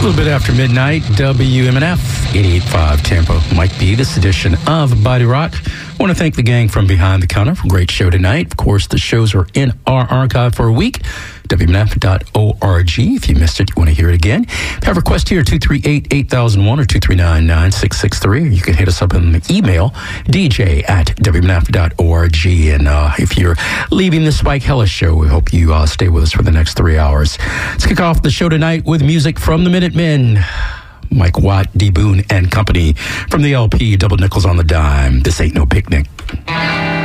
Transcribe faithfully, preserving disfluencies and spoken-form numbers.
A little bit after midnight, W M N F eighty-eight point five Tampa might be this edition of Body Rock. I want to thank the gang from Behind the Counter for a great show tonight. Of course, the shows are in our archive for a week. W M N F dot org. If you missed it, you want to hear it again. If you have a request here, two three eight, eight thousand one or two three nine, nine six six three. Or you can hit us up in the email, D J at W M N F dot org. And uh, if you're leaving the Spike Hellis show, we hope you uh, stay with us for the next three hours. Let's kick off the show tonight with music from the Minutemen. Mike Watt, D. Boone and Company from the L P Double Nickels on the Dime. This Ain't No Picnic.